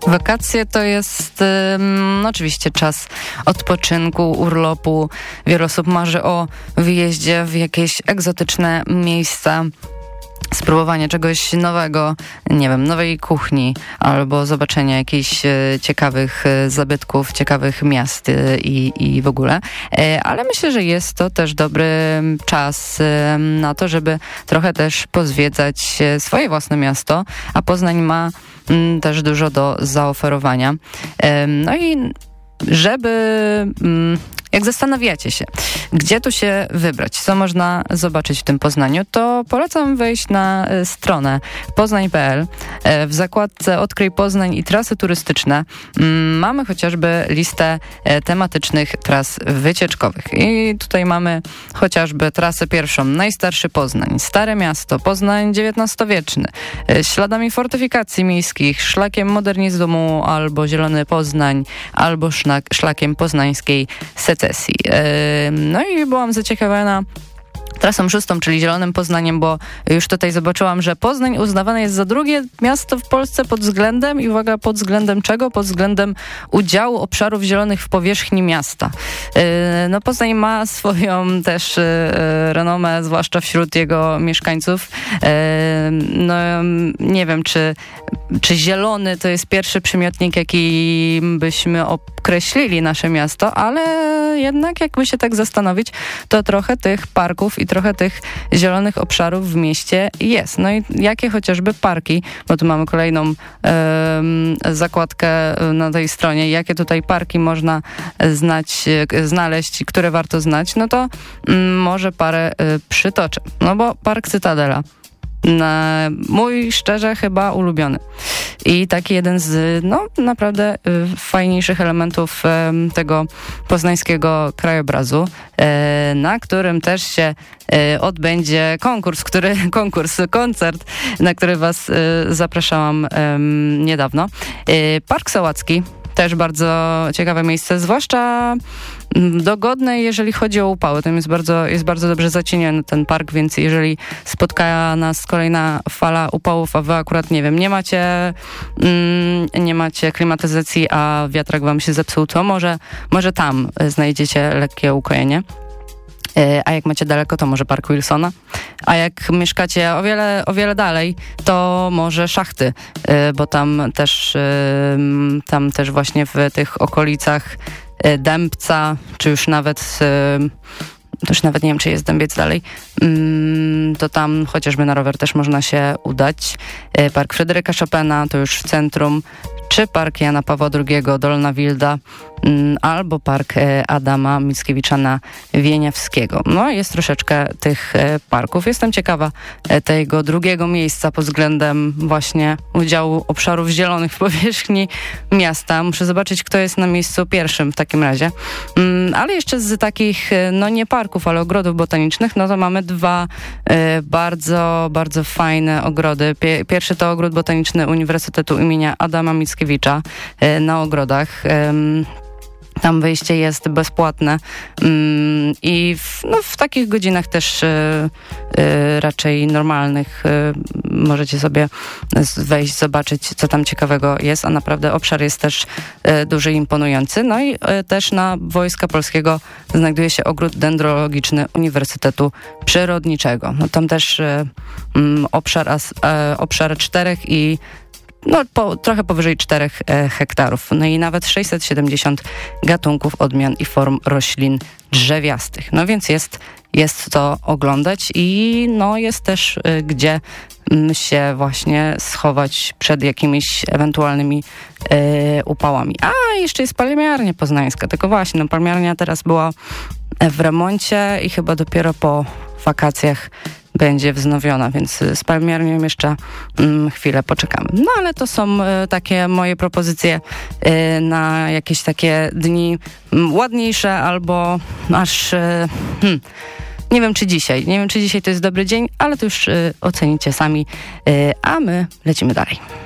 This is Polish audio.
Wakacje to jest oczywiście czas odpoczynku, urlopu. Wiele osób marzy o wyjeździe w jakieś egzotyczne miejsca, spróbowanie czegoś nowego, nie wiem, nowej kuchni albo zobaczenie jakichś ciekawych zabytków, ciekawych miast i w ogóle. Ale myślę, że jest to też dobry czas na to, żeby trochę też pozwiedzać swoje własne miasto, a Poznań ma też dużo do zaoferowania. No i jak zastanawiacie się, gdzie tu się wybrać, co można zobaczyć w tym Poznaniu, to polecam wejść na stronę poznań.pl. W zakładce Odkryj Poznań i trasy turystyczne mamy chociażby listę tematycznych tras wycieczkowych. I tutaj mamy chociażby trasę pierwszą, Najstarszy Poznań, Stare Miasto, Poznań XIX-wieczny, śladami fortyfikacji miejskich, szlakiem modernizmu albo Zielony Poznań, albo szlakiem poznańskiej secesji. No i byłam zaciekawiona trasą 6, czyli Zielonym Poznaniem, bo już tutaj zobaczyłam, że Poznań uznawane jest za drugie miasto w Polsce pod względem, i uwaga, pod względem czego? Pod względem udziału obszarów zielonych w powierzchni miasta. No Poznań ma swoją też renomę, zwłaszcza wśród jego mieszkańców. No nie wiem, czy zielony to jest pierwszy przymiotnik, jaki byśmy określili nasze miasto, ale jednak jakby się tak zastanowić, to trochę tych parków i trochę tych zielonych obszarów w mieście jest. No i jakie chociażby parki, bo tu mamy kolejną zakładkę na tej stronie, jakie tutaj parki można znaleźć, które warto znać, no to może parę przytoczę. No bo Park Cytadela, mój szczerze chyba ulubiony. I taki jeden z naprawdę fajniejszych elementów tego poznańskiego krajobrazu, na którym też się odbędzie koncert, na który was zapraszałam niedawno. Park Sołacki, też bardzo ciekawe miejsce, zwłaszcza dogodne, jeżeli chodzi o upały. Tam jest bardzo dobrze zacieniony ten park, więc jeżeli spotka nas kolejna fala upałów, a wy akurat, nie wiem, nie macie klimatyzacji, a wiatrak wam się zepsuł, to może tam znajdziecie lekkie ukojenie. A jak macie daleko, to może Park Wilsona. A jak mieszkacie o wiele dalej, to może Szachty, bo tam też właśnie w tych okolicach Dębca, czy już nawet nie wiem, czy jest Dębiec dalej, to tam chociażby na rower też można się udać. Park Fryderyka Chopina, to już w centrum, czy Park Jana Pawła II, Dolna Wilda, albo Park Adama Mickiewicza-Wieniawskiego. No jest troszeczkę tych parków. Jestem ciekawa tego drugiego miejsca pod względem właśnie udziału obszarów zielonych w powierzchni miasta. Muszę zobaczyć, kto jest na miejscu pierwszym w takim razie. Ale jeszcze z takich, nie parków, ale ogrodów botanicznych, no to mamy dwa bardzo, bardzo fajne ogrody. Pierwszy to ogród botaniczny Uniwersytetu imienia Adama Mickiewicza na Ogrodach. Tam wejście jest bezpłatne i w takich godzinach też raczej normalnych możecie sobie wejść, zobaczyć, co tam ciekawego jest, a naprawdę obszar jest też duży i imponujący. No i też na Wojska Polskiego znajduje się ogród dendrologiczny Uniwersytetu Przyrodniczego. No tam też obszar 4 i trochę powyżej 4 hektarów. No i nawet 670 gatunków, odmian i form roślin drzewiastych. No więc jest to oglądać i jest też gdzie się właśnie schować przed jakimiś ewentualnymi upałami. A jeszcze jest palmiarnia poznańska. Tylko właśnie, palmiarnia teraz była w remoncie i chyba dopiero po wakacjach będzie wznowiona, więc z palmiarnią jeszcze chwilę poczekamy. No ale to są takie moje propozycje na jakieś takie dni ładniejsze albo aż... Nie wiem, czy dzisiaj to jest dobry dzień, ale to już ocenicie sami, a my lecimy dalej.